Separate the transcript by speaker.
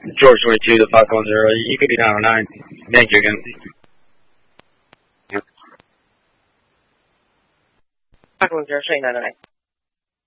Speaker 1: George 22 to 510. You could be 909. Thank you again.
Speaker 2: 510, say 909.